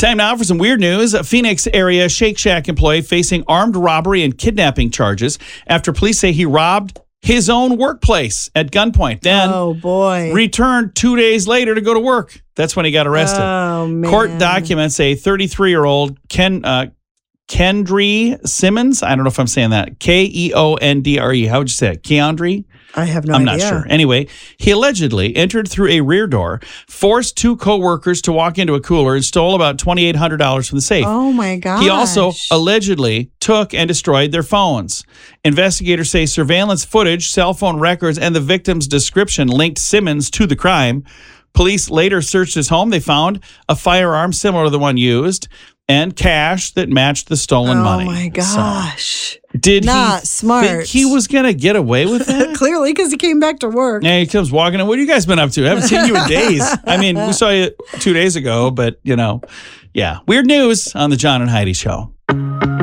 Time now for some weird news. A Phoenix area Shake Shack employee facing armed robbery and kidnapping charges after police say he robbed his own workplace at gunpoint. Then returned 2 days later to go to work. That's when he got arrested. Oh, man. Court documents a 33-year-old Kendry Simmons. I don't know if I'm saying that. Keondre. How would you say it? Keondre? I have no I'm idea. not sure. Anyway, he allegedly entered through a rear door, forced two co-workers to walk into a cooler, and stole about $2,800 from the safe. Oh, my gosh. He also allegedly took and destroyed their phones. Investigators say surveillance footage, cell phone records, and the victim's description linked Simmons to the crime. Police later searched his home. They found a firearm similar to the one used and cash that matched the stolen money. Oh, my gosh. So, did Not he smart. think he was going to get away with it? Clearly, because he came back to work. Yeah, he comes walking in. What have you guys been up to? I haven't seen you in days. I mean, we saw you 2 days ago, but, yeah. Weird news on the John and Heidi Show.